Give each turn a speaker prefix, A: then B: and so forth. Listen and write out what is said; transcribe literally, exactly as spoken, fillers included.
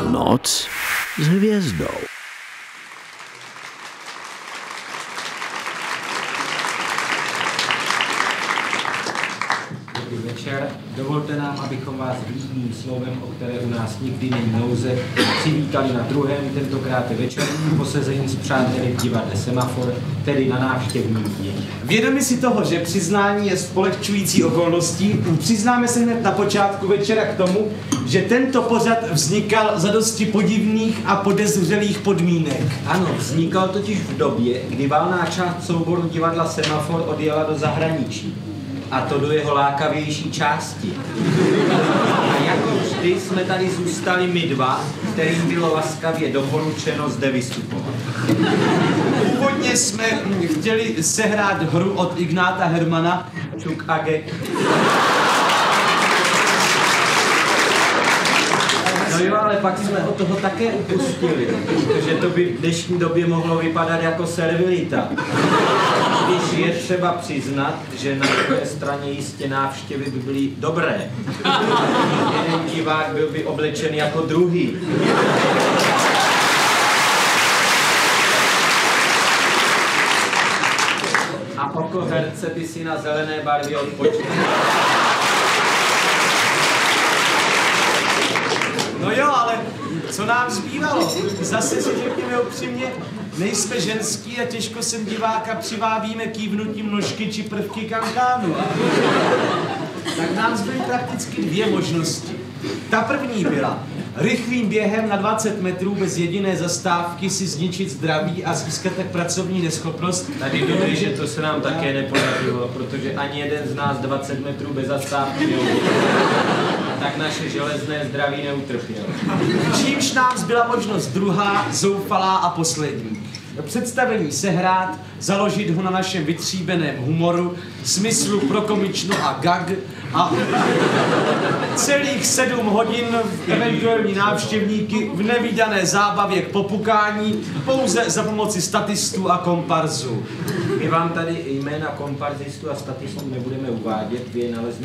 A: Noc s hvězdou.
B: Dobrý večer. Dovolte nám, abychom vás blídným slovem, o které u nás nikdy není nouze, přivítali na druhém, tentokrát večerním posezení s přáteli v divadle Semafor, tedy na návštěvní dně.
C: Vědomi si toho, že přiznání je spolehčující okolností, přiznáme se hned na počátku večera k tomu, že tento pořad vznikal za dosti podivných a podezřelých podmínek.
B: Ano, vznikal totiž v době, kdy valná část souboru divadla Semafor odjela do zahraničí. A to do jeho lákavější části. A jako vždy jsme tady zůstali my dva, kterým bylo laskavě doporučeno zde vystupovat.
C: Původně jsme chtěli sehrát hru od Ignáta Hermana
B: Čuk a Gek. No jo, ale pak jsme od toho také upustili, protože to by v dnešní době mohlo vypadat jako servilita. Když je třeba přiznat, že na druhé straně jistě návštěvy by byly dobré. Jeden divák byl by oblečen jako druhý. A oko herce by si na zelené barvě odpočinul.
C: No jo, ale co nám zbývalo? Zase si řekněme upřímně, nejsme ženský a těžko sem diváka přivábíme kývnutím nožky či prvky kankánu. Tak nám zbyly prakticky dvě možnosti. Ta první byla rychlým během na dvacet metrů bez jediné zastávky si zničit zdraví a získat tak pracovní neschopnost.
B: Tady dobrý, že to se nám také nepodařilo, protože ani jeden z nás dvacet metrů bez zastávky neudělal. Tak naše železné zdraví neutrpělo.
C: Čímž nám zbyla možnost druhá, zoufalá a poslední. Představení sehrát, založit ho na našem vytříbeném humoru, smyslu pro komičnu a gag a celých sedm hodin eventuální návštěvníky v nevídané zábavě k popukání pouze za pomoci statistů a komparzů.
B: My vám tady jména komparzistů a statistů nebudeme uvádět, vy je naleznete